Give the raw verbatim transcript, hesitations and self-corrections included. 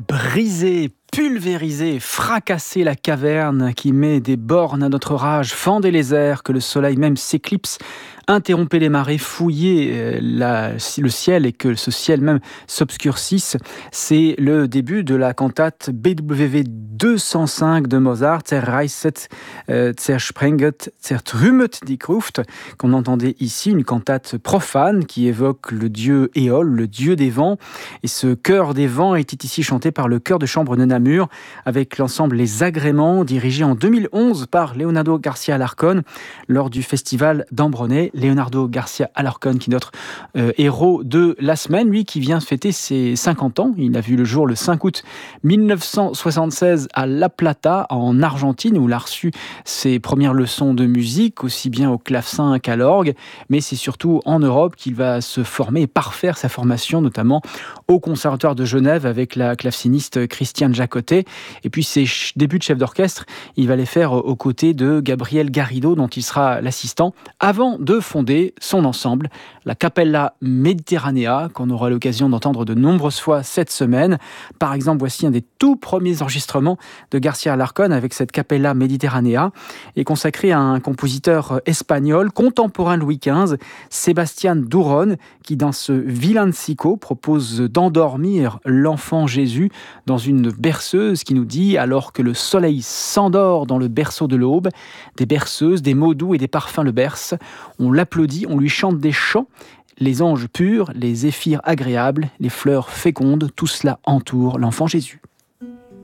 Briser, pulvériser, fracasser la caverne qui met des bornes à notre rage, fendez les airs, que le soleil même s'éclipse, interrompez les marées, fouillez la, le ciel et que ce ciel même s'obscurcisse. C'est le début de la cantate B W V deux cent cinq de Mozart, Zerreißet, euh, Zersprenget, Zertrümmet die Gruft, qu'on entendait ici, une cantate profane qui évoque le dieu Éole, le dieu des vents. Et ce chœur des vents était ici chanté par le chœur de chambre de Namur avec l'ensemble Les Agréments, dirigé en deux mille onze par Leonardo Garcia Alarcón lors du festival d'Ambronay. Leonardo Garcia Alarcón, qui est notre euh, héros de la semaine, lui qui vient fêter ses cinquante ans. Il a vu le jour le cinq août mille neuf cent soixante-seize à La Plata, en Argentine, où il a reçu ses premières leçons de musique, aussi bien au clavecin qu'à l'orgue. Mais c'est surtout en Europe qu'il va se former et parfaire sa formation, notamment au Conservatoire de Genève avec la claveciniste Christiane Jacotet. Et puis ses débuts de chef d'orchestre, il va les faire aux côtés de Gabriel Garrido, dont il sera l'assistant, avant de fonder son ensemble, la Capella Mediterranea, qu'on aura l'occasion d'entendre de nombreuses fois cette semaine. Par exemple, voici un des tout premiers enregistrements de Garcia Alarcón avec cette Capella Mediterranea, et consacré à un compositeur espagnol contemporain de Louis quinze, Sebastián Durón, qui dans ce Villancico propose d'endormir l'enfant Jésus dans une berceuse qui nous dit: alors que le soleil s'endort dans le berceau de l'aube, des berceuses, des mots doux et des parfums le bercent. On l'applaudit, on lui chante des chants, les anges purs, les zéphyrs agréables, les fleurs fécondes, tout cela entoure l'enfant Jésus.